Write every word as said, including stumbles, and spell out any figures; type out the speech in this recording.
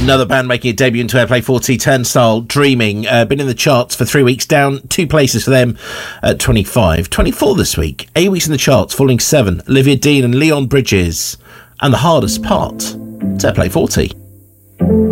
Another band making a debut into Airplay forty, Turnstile, Dreaming. Uh, been in the charts for three weeks, down two places for them at twenty-five. twenty-four this week, eight weeks in the charts, falling seven. Olivia Dean and Leon Bridges. And The Hardest Part. It's Airplay forty.